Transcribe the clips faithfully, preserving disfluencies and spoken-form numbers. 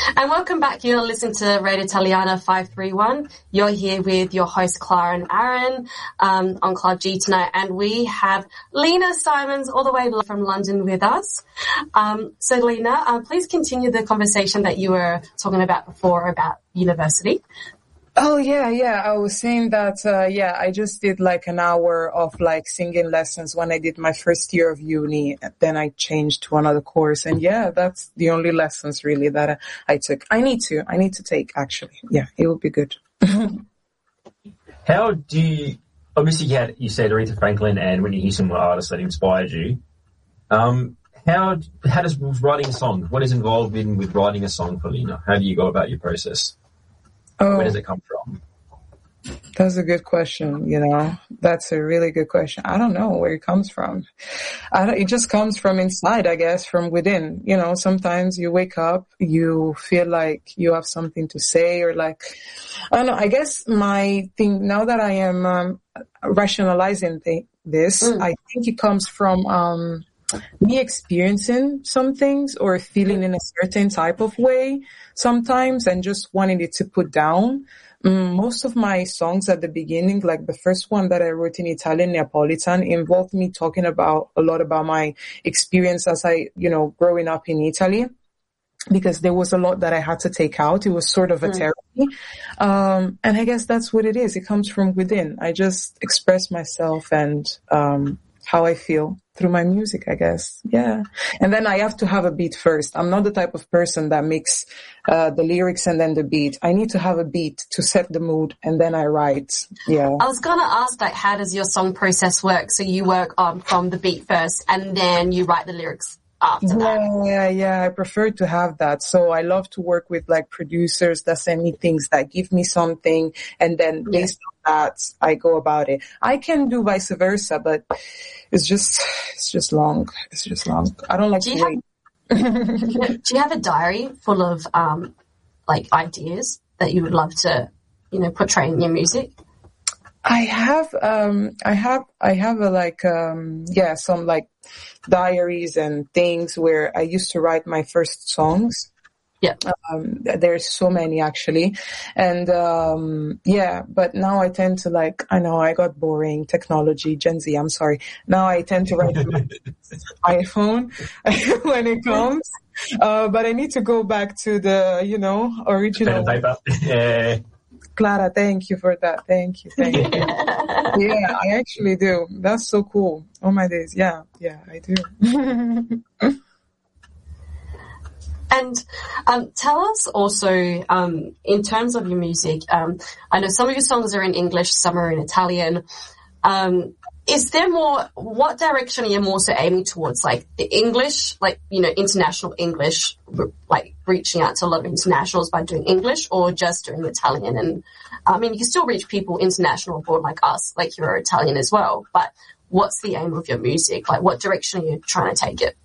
And welcome back. You're listening to Radio Italiana five three one. You're here with your host, Clara and Aaron, um, on Club G tonight. And we have Lena Simons all the way from London with us. Um, so, Lena, uh, please continue the conversation that you were talking about before about university. Oh, yeah, yeah. I was saying that, uh, yeah, I just did like an hour of like singing lessons when I did my first year of uni. Then I changed to another course. And yeah, that's the only lessons really that I, I took. I need to, I need to take actually. Yeah, it would be good. How do you, obviously you had, you said Aretha Franklin and Whitney Houston were artists that inspired you. Um, how, how does writing a song, what is involved in with writing a song for Lena? How do you go about your process? Oh, where does it come from? That's a good question. You know, that's a really good question. I don't know where it comes from. I don't, it just comes from inside, I guess, from within. You know, sometimes you wake up, you feel like you have something to say or like, I don't know. I guess my thing now that I am um, rationalizing th- this, mm. I think it comes from, um, me experiencing some things or feeling in a certain type of way sometimes and just wanting it to put down. Um, most of my songs at the beginning, like the first one that I wrote in Italian, Neapolitan, involved me talking about a lot about my experience as I, you know, growing up in Italy. Because there was a lot that I had to take out. It was sort of a mm. therapy. Um, and I guess that's what it is. It comes from within. I just express myself and, um, how I feel through my music, I guess. Yeah. And then I have to have a beat first. I'm not the type of person that makes uh the lyrics and then the beat. I need to have a beat to set the mood and then I write. Yeah. I was going to ask, like, how does your song process work? So you work on from the beat first and then you write the lyrics after yeah, that. Yeah, yeah. I prefer to have that. So I love to work with like producers that send me things that give me something and then Yeah. based on that, I go about it. I can do vice versa, but it's just, it's just long. It's just long. I don't like Do to you wait. have, do you have a diary full of, um, like ideas that you would love to, you know, portray in your music? I have, um, I have, I have a like, um, yeah, some like diaries and things where I used to write my first songs. Yeah. Um, there's so many actually. And, um, yeah, but now I tend to like, I know I got boring technology, Gen Z, I'm sorry. Now I tend to write my iPhone when it comes. Uh, but I need to go back to the, you know, original. Pen and paper. Yeah. Clara, thank you for that. Thank you. Thank you. Yeah, I actually do. That's so cool. Oh my days. Yeah. Yeah, I do. And um, tell us also, um, in terms of your music, um, I know some of your songs are in English, some are in Italian. Um, is there more, what direction are you more so aiming towards? Like the English, like, you know, international English, like reaching out to a lot of internationals by doing English or just doing Italian? And I mean, you can still reach people international abroad like us, like you're Italian as well. But what's the aim of your music? Like what direction are you trying to take it?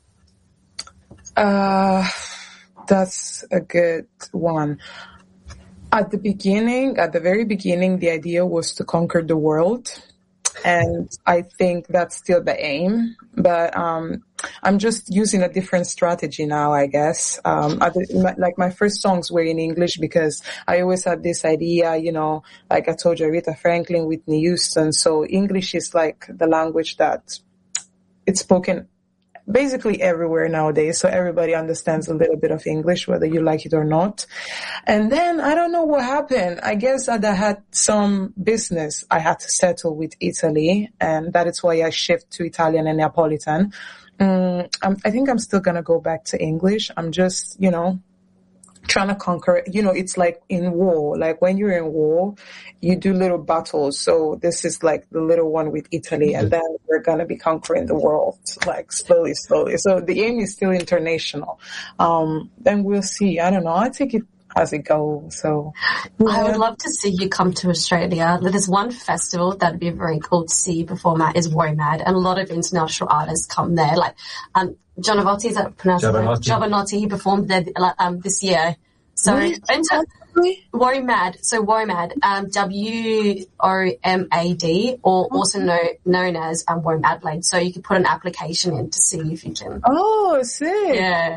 Uh... That's a good one. At the beginning, at the very beginning, the idea was to conquer the world. And I think that's still the aim. But um I'm just using a different strategy now, I guess. Um I, like my first songs were in English because I always had this idea, you know, like I told you, Aretha Franklin, Whitney Houston. So English is like the language that it's spoken basically everywhere nowadays. So everybody understands a little bit of English, whether you like it or not. And then I don't know what happened. I guess that I had some business I had to settle with Italy, and that is why I shift to Italian and Neapolitan. Um, I'm, I think I'm still going to go back to English. I'm just, you know, trying to conquer, you know, it's like in war. Like when you're in war, you do little battles. So this is like the little one with Italy, and then we're going to be conquering the world, like slowly, slowly. So the aim is still international. Um, then we'll see. I don't know. I take it as it goes. So yeah. I would love to see you come to Australia. There's one festival that would be very cool to see you perform at is WOMAD, and a lot of international artists come there. Like, um, Giovanotti, is that pronounced? Giovanotti. Giovanotti, he performed there um, this year. So, inter- WOMAD, so WOMAD, um, W O M A D, or also know, known as um, WOMAD Adelaide. So you can put an application in to see if you can. Oh, sick. Yeah.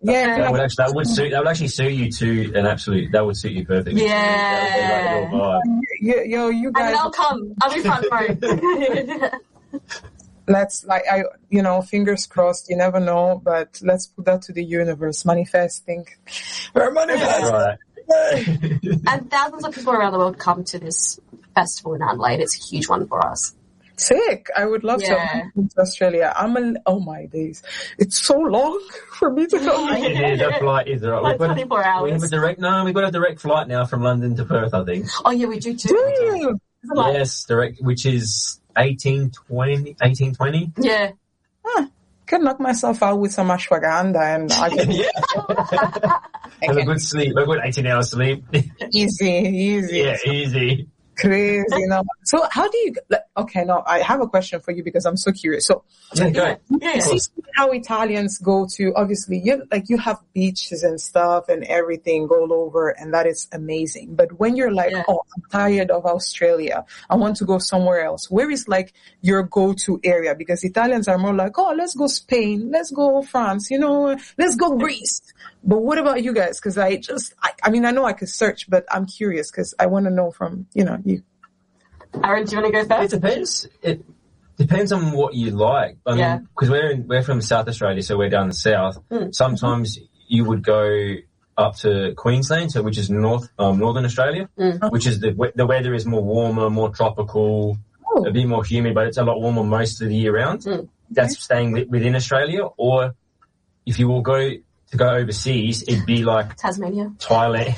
Yeah, That would actually that would suit that would actually suit you to an absolute. That would suit you perfectly. Yeah. That would be like your vibe. yo, yo, you I guys. mean, I'll come. I'll be front row. Let's like I, you know, fingers crossed. You never know, but let's put that to the universe. Manifesting. We're manifesting. Right. And thousands of people around the world come to this festival in Adelaide. It's a huge one for us. Sick. I would love Yeah. to come to Australia. I'm a, oh my days. It's so long for me to go. It is, that flight is right. Like We've got a- twenty-four We have hours. a direct. No, we've got a direct flight now from London to Perth. I think. Oh yeah, we do too. Do you? Is it like- Yes, direct, which is eighteen twenty. eighteen twenty. Yeah. Huh. Could knock myself out with some ashwagandha and I can Yeah. Have a good sleep. A good eighteen hours sleep. easy, easy. Yeah, easy. Crazy, you know. So how do you, like, okay, no, I have a question for you because I'm so curious. So Yeah, great. Yeah. see how Italians go to, obviously, you like you have beaches and stuff and everything all over, and that is amazing. But when you're like, Yeah. oh, I'm tired of Australia, I want to go somewhere else, where is like your go-to area? Because Italians are more like, oh, let's go Spain, let's go France, you know, let's go Greece. But what about you guys? Because I just, I, I mean, I know I could search, but I'm curious because I want to know from, you know, you. Aaron, do you want to go It first? depends. It depends on what you like. I Yeah. mean, because we're in, we're from South Australia, so we're down the south. Mm. Sometimes you would go up to Queensland, so which is north um, northern Australia, Mm. which is the we- the weather is more warmer, more tropical, Oh. a bit more humid, but it's a lot warmer most of the year round. Mm. That's staying wi- within Australia. Or if you will go to go overseas, it'd be like Tasmania. Thailand.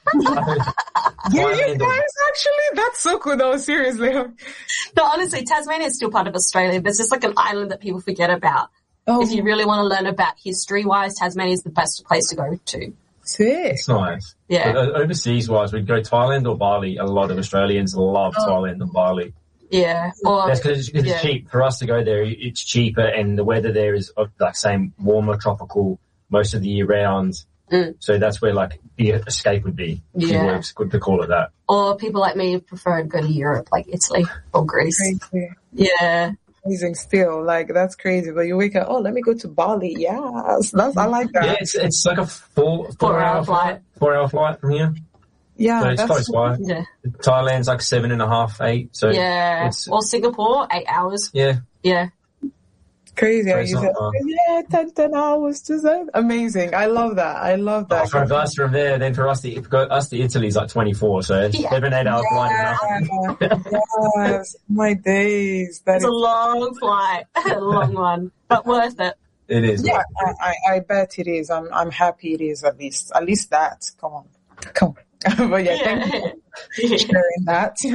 Yeah, you Thailand or- guys actually, that's so cool though, seriously. No, honestly, Tasmania is still part of Australia, but it's just like an island that people forget about. Oh, If you really want to learn about history-wise, Tasmania is the best place to go to. sick. It's nice. Yeah. But, uh, overseas wise, we'd go Thailand or Bali. A lot of Australians love Oh. Thailand and Bali. Yeah. Or, That's because it's, 'cause yeah. it's cheap. For us to go there, it's cheaper and the weather there is uh, like same warmer, tropical most of the year round. Mm. So that's where like the escape would be. If you Yeah. were- It's good to call it that. or people like me prefer to go to Europe, like Italy or Greece. Crazy. Yeah. Amazing still. Like, that's crazy. But you wake up, oh, let me go to Bali. Yes. That's, I like that. Yeah, it's it's like a four four, Four hour, hour flight. flight. Four hour flight from here. Yeah. So it's that's close by. Yeah. Thailand's like seven and a half, eight. So Yeah. it's Or Singapore, eight hours. yeah. Yeah. crazy. So How it's you not said, far. yeah, ten, ten hours. Just uh, amazing. I love that. I love that. For us from there, then for us to for us to Italy is like twenty four. So Yeah. seven eight hour flight is nothing. Yes. My days. That It's is a long flight. A long one. But worth it. It is. Yeah, I, I, I bet it is. I'm I'm happy it is at least. At least that. Come on. Come on. But yeah, thank you for sharing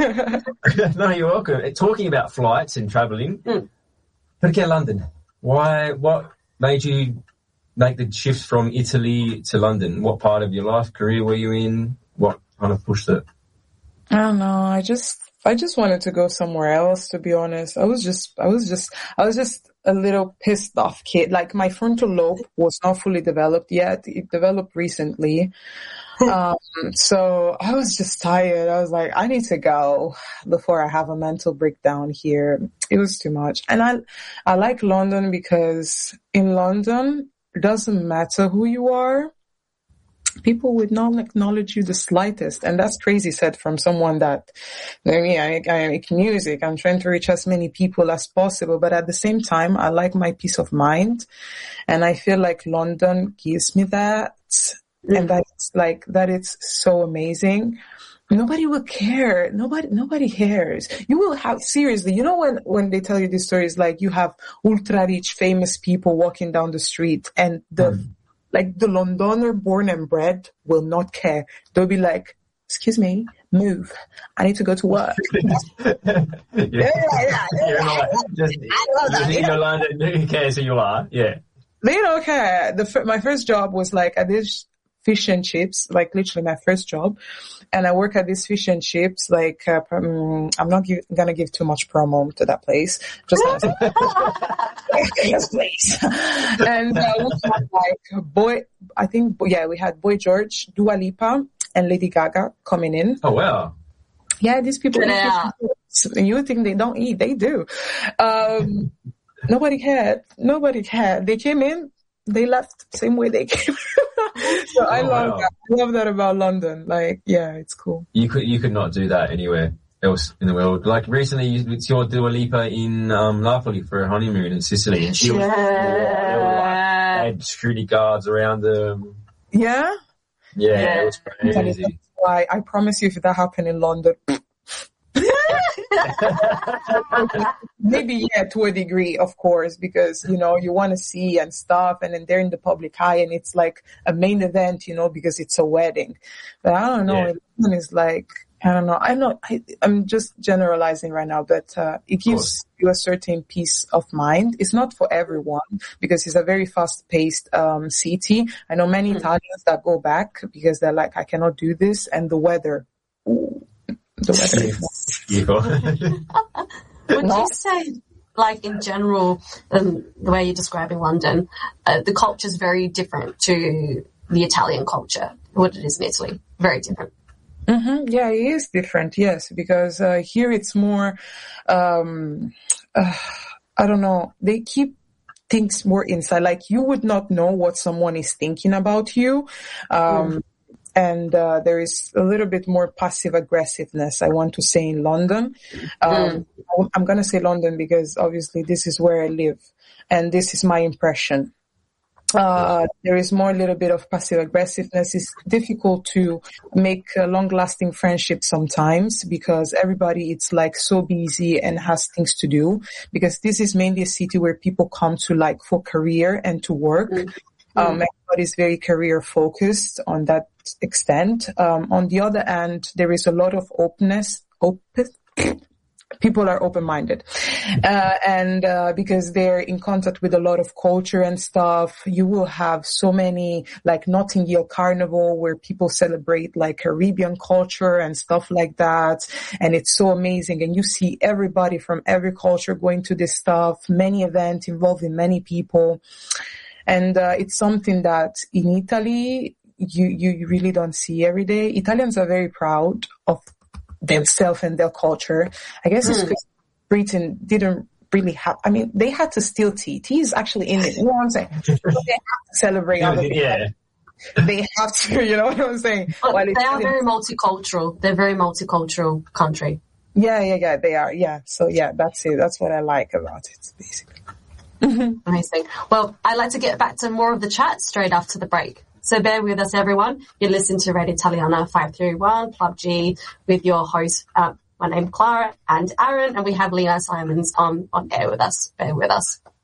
that. No, you're welcome. Talking about flights and travelling, Mm. perché London? Why? What made you make the shift from Italy to London? What part of your life, career were you in? What kind of pushed it? I don't know. I just I just wanted to go somewhere else, to be honest. I was just I was just I was just a little pissed off kid. Like, my frontal lobe was not fully developed yet. It developed recently. Um, so I was just tired. I was like, I need to go before I have a mental breakdown here. It was too much. And I, I like London because in London, it doesn't matter who you are. People would not acknowledge you the slightest. And that's crazy said from someone that, I mean, I, I make music. I'm trying to reach as many people as possible. But at the same time, I like my peace of mind. And I feel like London gives me that. And that it's like, that it's so amazing. Nobody will care. Nobody, nobody cares. You will have, seriously, you know, when, when they tell you these stories, like, you have ultra rich, famous people walking down the street, and the, mm. like, the Londoner born and bred will not care. They'll be like, excuse me, move. I need to go to work. yeah, yeah, yeah. You're like, just, I love that. You know, London, who cares who you are? Yeah. They don't care. The, my first job was like at this fish and chips, like literally my first job. And I work at this fish and chips, like, uh, um, I'm not give, gonna give too much promo to that place. Just, yes, please. And, uh, we had like Boy, I think, yeah, we had Boy George, Dua Lipa, and Lady Gaga coming in. Oh, wow. Yeah, these people, yeah. and you think they don't eat, they do. Um, nobody cared. Nobody cared. They came in. they left same way they came. So I Oh, love wow. that. I love that about London. Like, yeah, it's cool. You could you could not do that anywhere else in the world. Like recently, you saw Dua Lipa in um, Napoli for a honeymoon in Sicily, and she was Yeah. they were like, they had security guards around them. Yeah. Yeah, Yeah. it was crazy. That's why I promise you, if that happened in London, maybe yeah, to a degree, of course, because you know you want to see and stuff, and then they're in the public eye, and it's like a main event, you know, because it's a wedding. But I don't know, Yeah. London is like, I don't know. I know I, I'm just generalizing right now, but uh, it gives you a certain peace of mind. It's not for everyone because it's a very fast-paced um, city. I know many Italians that go back because they're like, I cannot do this, and the weather. Ooh, the weather is not. Yeah. Would No. you say, like in general, um, the way you're describing London, uh, the culture is very different to the Italian culture, what it is in Italy? Very different. Mm-hmm. Yeah, it is different. Yes, because uh, here it's more. Um, uh, I don't know. They keep things more inside. Like you would not know what someone is thinking about you. Um, Mm. And uh, there is a little bit more passive aggressiveness, I want to say, in London. Um, I'm going to say London because obviously this is where I live and this is my impression. Uh, there is more a little bit of passive aggressiveness. It's difficult to make a long-lasting friendship sometimes because everybody it's like so busy and has things to do, because this is mainly a city where people come to like for career and to work. Um, everybody's very career focused on that extent. Um, on the other hand, there is a lot of openness, open, people are open-minded. Uh, and, uh, because they're in contact with a lot of culture and stuff, you will have so many, like Notting Hill Carnival where people celebrate like Caribbean culture and stuff like that. And it's so amazing. And you see everybody from every culture going to this stuff, many events involving many people. And, uh, it's something that in Italy, you, you really don't see every day. Italians are very proud of themselves and their culture. I guess it's because Britain didn't really have, I mean, they had to steal tea. Tea is actually Indian, you know what I'm saying? So they have to celebrate other things. Yeah. They have to, you know what I'm saying? But While they it's- are very multicultural. They're a very multicultural country. Yeah, yeah, yeah, they are. Yeah. So yeah, that's it. That's what I like about it, basically. Amazing. Well, I'd like to get back to more of the chat straight after the break. So bear with us, everyone. You're listening to Radio Italiana five three one Club G with your host, uh, my name's Clara and Aaron, and we have Lena Simons on, on air with us. Bear with us.